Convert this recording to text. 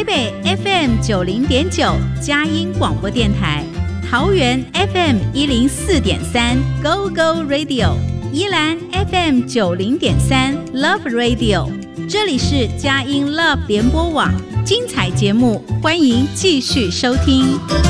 台北 FM90.9 佳音广播电台，桃园 FM104.3 Go Go Radio， 宜兰 FM90.3 Love Radio， 这里是佳音 Love 联播网，精彩节目欢迎继续收听。